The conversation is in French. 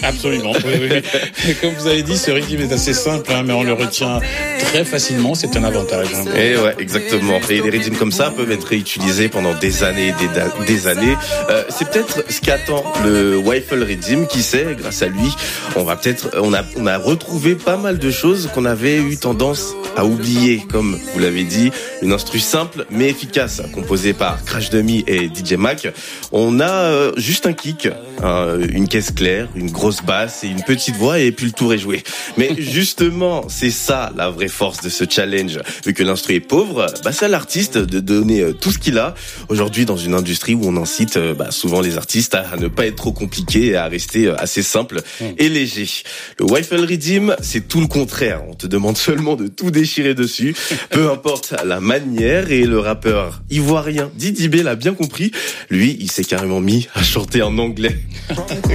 Absolument, oui. Et comme vous avez dit, ce rythme est assez simple, mais on le retient très facilement, c'est un avantage. Et ouais, exactement. Et les rythmes comme ça peuvent être réutilisés pendant des années et des années. C'est peut-être ce qu'attend le Wi-Fi Rhythm, qui sait, grâce à lui, on a retrouvé pas mal de choses qu'on avait eu tendance à oublier, comme vous l'avez dit, une instru simple mais efficace, composée par Crash Dummy et DJ Mac. On a juste un kick, une caisse claire, une grosse basse et une petite voix, et puis le tour est joué. Mais justement, c'est ça la vraie force de ce challenge. Vu que l'instru est pauvre, c'est à l'artiste de donner tout ce qu'il a. Aujourd'hui, dans une industrie où on incite souvent les artistes à ne pas être trop compliqués et à rester assez simple et léger. Le Wi-Fi Rhythm, c'est tout le contraire. On te demande seulement de tout déchirer dessus, peu importe la manière, et le rappeur ivoirien Didi B l'a bien compris. Lui, il s'est carrément mis à chanter en anglais.